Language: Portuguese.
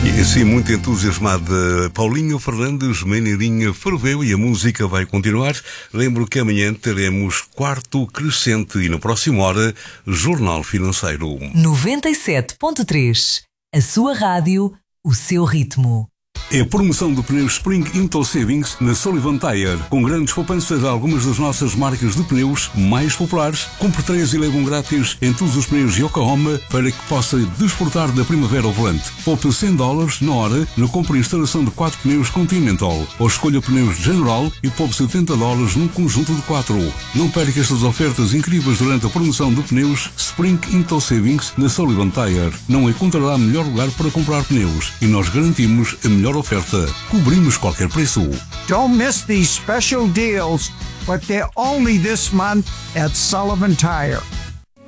E assim, muito entusiasmada, Paulinho Fernandes, Maneirinha ferveu e a música vai continuar. Lembro que amanhã teremos Quarto Crescente e na próxima hora, Jornal Financeiro. 97.3, a sua rádio, o seu ritmo. É a promoção do pneu Spring Into Savings na Sullivan Tire, com grandes poupanças a algumas das nossas marcas de pneus mais populares. Compre 3 e leve um grátis em todos os pneus Yokohama para que possa desportar da primavera ao volante. Poupe $100 na hora na compra e instalação de 4 pneus Continental, ou escolha pneus General e poupe $70 num conjunto de 4. Não perca estas ofertas incríveis durante a promoção de pneus Spring Into Savings na Sullivan Tire. Não encontrará melhor lugar para comprar pneus e nós garantimos a melhor oferta. Cobrimos qualquer preço. Don't miss these special deals, but they're only this month at Sullivan Tire.